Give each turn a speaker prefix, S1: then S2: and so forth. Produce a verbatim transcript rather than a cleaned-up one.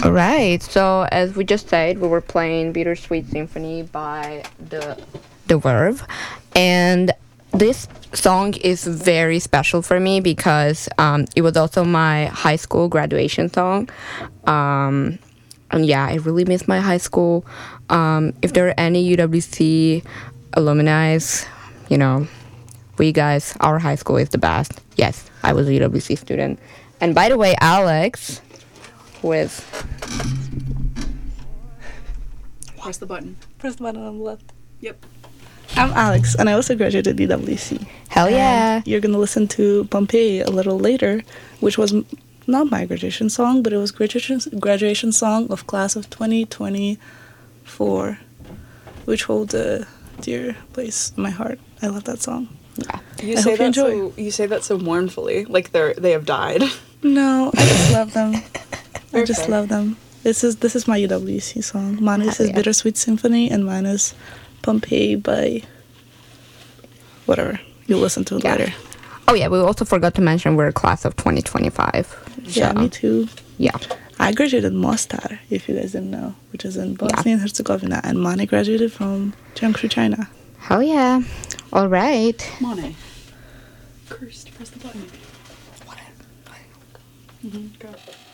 S1: All right. So as we just said, we were playing Bittersweet Symphony by the the Verve, and this song is very special for me because um, it was also my high school graduation song. Um, and yeah, I really miss my high school. Um, if there are any U W C alumni, you know, we guys, our high school is the best. Yes, I was a U W C student. And by the way, Alex, with
S2: Press the button.
S3: Press the button on the left.
S2: Yep.
S3: I'm Alex, and I also graduated U W C.
S1: hell yeah.
S3: And you're going to listen to Pompeii a little later, which was m- not my graduation song, but it was graduation graduation song of class of twenty twenty-four, which holds a dear place in my heart. I love that song.
S1: Yeah.
S2: You
S3: I
S2: say
S3: hope you
S2: that
S3: enjoy.
S2: so you say that so mournfully, like they're they have died.
S3: No, I just love them. I just
S2: Okay.
S3: love them. This is this is my U W C song. Mine is
S1: Hell yeah.
S3: Bittersweet Symphony, and mine is Pompeii by whatever. You'll listen to it
S1: Yeah.
S3: later.
S1: Oh yeah, we also forgot to mention we're a class of twenty twenty-five.
S3: Yeah,
S1: So,
S3: me too.
S1: Yeah.
S3: I graduated in Mostar, if you guys didn't know, which is in Bosnia and Herzegovina, and Mane graduated from Jiangsu, China.
S1: Hell yeah. All right.
S2: Monet. Cursed. Press the button. Mm-hmm. Go.